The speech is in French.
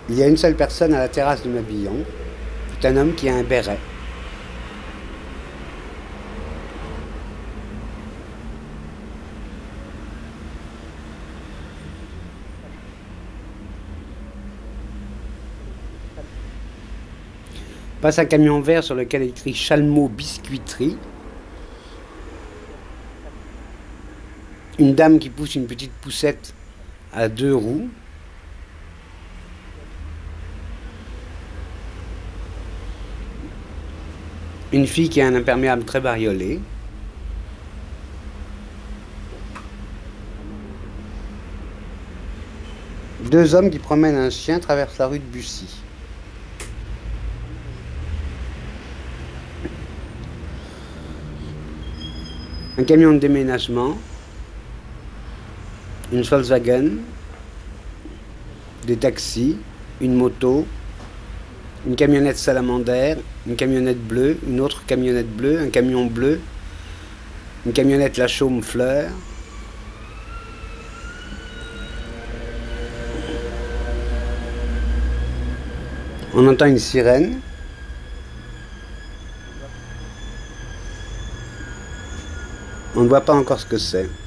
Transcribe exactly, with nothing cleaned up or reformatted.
Il y a une seule personne à la terrasse du Mabillon. C'est un homme qui a un béret. Passe un camion vert sur lequel est écrit Chalmot Biscuiterie. Une dame qui pousse une petite poussette à deux roues. Une fille qui a un imperméable très bariolé. Deux hommes qui promènent un chien traversent la rue de Bussy. Un camion de déménagement. Une Volkswagen. Des taxis. Une moto. Une camionnette salamander. Une camionnette bleue. Une autre camionnette bleue. Un camion bleu. Une camionnette La Chaume Fleur. On entend une sirène. On ne voit pas encore ce que c'est.